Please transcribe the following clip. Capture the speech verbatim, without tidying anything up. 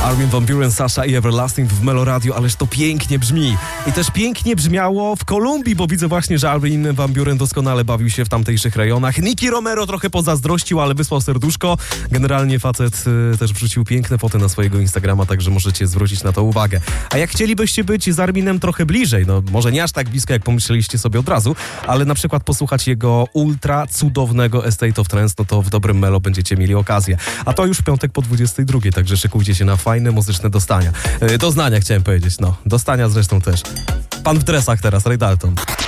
Armin van Buuren, Sasha i Everlasting w Melo Radio, ależ to pięknie brzmi. I też pięknie brzmiało w Kolumbii, bo widzę właśnie, że Armin van Buuren doskonale bawił się w tamtejszych rejonach. Nicky Romero trochę pozazdrościł, ale wysłał serduszko. Generalnie facet y, też wrzucił piękne foty na swojego Instagrama, także możecie zwrócić na to uwagę. A jak chcielibyście być z Arminem trochę bliżej, no może nie aż tak blisko, jak pomyśleliście sobie od razu, ale na przykład posłuchać jego ultra cudownego Estate of Trance, no to w dobrym Melo będziecie mieli okazję. A to już w piątek po dwudziestej drugiej, także szykujcie się na fajne muzyczne dostania. Yy, doznania chciałem powiedzieć, no. Dostania zresztą też. Pan w dresach teraz, Ray Dalton.